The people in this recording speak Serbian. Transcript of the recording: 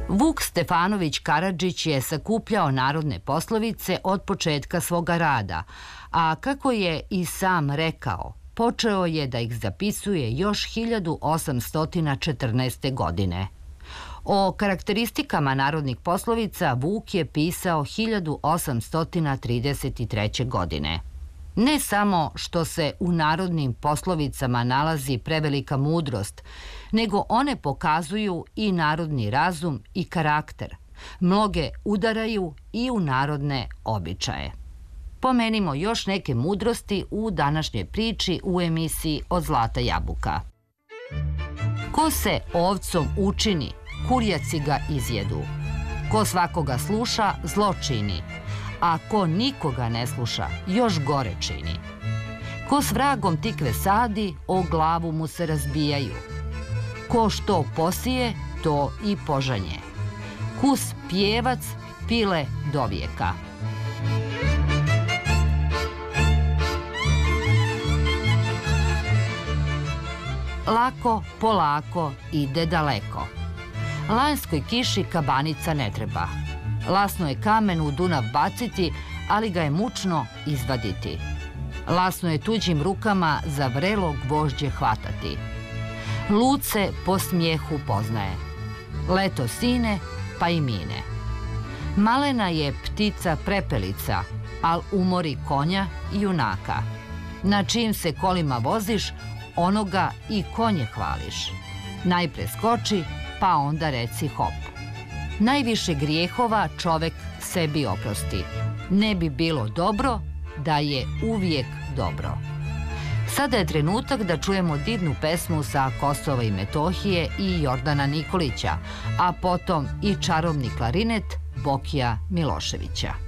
Vuk Stefanović Karadžić je sakupljao narodne poslovice od početka svoga rada, a kako je i sam rekao, počeo je da ih zapisuje još 1814. godine. O karakteristikama narodnih poslovica Vuk je pisao 1833. godine. Ne samo što se u narodnim poslovicama nalazi prevelika mudrost, nego one pokazuju i narodni razum i karakter. Mnoge udaraju i u narodne običaje. Pomenimo još neke mudrosti u današnjoj priči u emisiji Od zlata jabuka. Ko se ovcom učini, kurjaci ga izjedu. Ko svakoga sluša, zlo čini, a ko nikoga ne sluša, još gore čini. Ko s vragom tikve sadi, o glavu mu se razbijaju. Ko što posije, to i požanje. Kus pjevac, pile dovijeka. Lako, polako, ide daleko. Lanjskoj kiši kabanica ne treba. Lasno je kamen u Dunav baciti, ali ga je mučno izvaditi. Lasno je tuđim rukama za vrelo gvožđe hvatati. Lud se po smijehu poznaje. Leto sine, pa i mine. Malena je ptica prepelica, al umori konja i junaka. Na čijim se kolima voziš, onoga i konje hvališ. Najpre skoči, pa onda reci hop. Najviše grijehova čovek sebi oprosti. Ne bi bilo dobro da je uvijek dobro. Sada je trenutak da čujemo divnu pesmu sa Kosova i Metohije i Jordana Nikolića, a potom i čarobni klarinet Bokija Miloševića.